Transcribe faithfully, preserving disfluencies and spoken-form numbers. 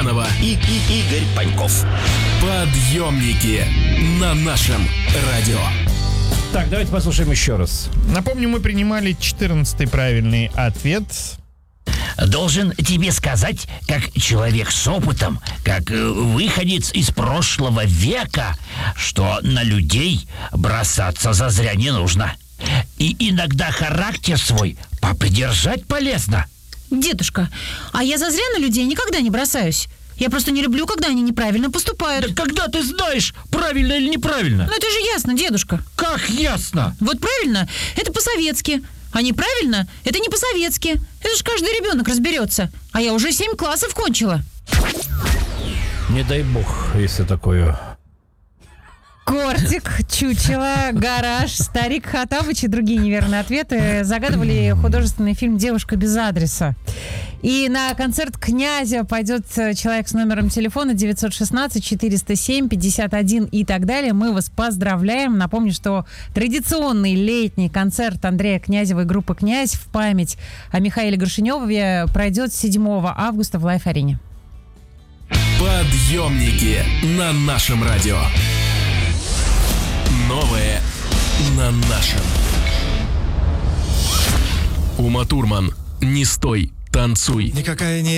Лукьянова и, и Игорь Паньков. Подъемники на нашем радио. Так, давайте послушаем еще раз. Напомню, мы принимали четырнадцатый правильный ответ. Должен тебе сказать, как человек с опытом, как выходец из прошлого века, что на людей бросаться зазря не нужно. И иногда характер свой попридержать полезно. Дедушка, а я зазря на людей никогда не бросаюсь. Я просто не люблю, когда они неправильно поступают. Да когда ты знаешь, правильно или неправильно? Ну это же ясно, дедушка. Как ясно? Вот правильно, это по-советски. А неправильно, это не по-советски. Это же каждый ребенок разберется. А я уже семь классов кончила. Не дай бог, если такое. Кортик, чучело, гараж, старик Хаттабыч и другие неверные ответы загадывали художественный фильм «Девушка без адреса». И на концерт князя пойдет человек с номером телефона девятьсот шестнадцать четыреста семь пятьдесят один и так далее. Мы вас поздравляем. Напомню, что традиционный летний концерт Андрея Князева и группы «Князь» в память о Михаиле Горшеневе пройдет седьмого августа в Лайф-арене. Подъемники на нашем радио. Новое на нашем. Ума Турман. Не стой, танцуй. Никакая не